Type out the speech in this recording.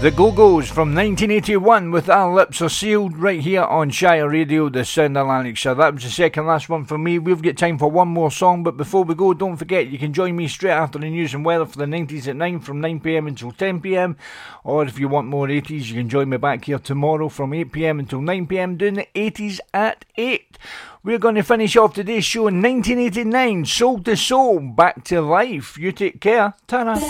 The Go-Go's from 1981 with Our Lips Are Sealed right here on Shire Radio, the sound of Lanarkshire. That was the second last one for me. We've got time for one more song, but before we go, don't forget you can join me straight after the news and weather for the 90s at 9 from 9pm until 10pm, or if you want more 80s you can join me back here tomorrow from 8pm until 9pm doing the 80s at 8. We're going to finish off today's show in 1989, Soul to Soul, Back to Life. You take care. Ta-ra.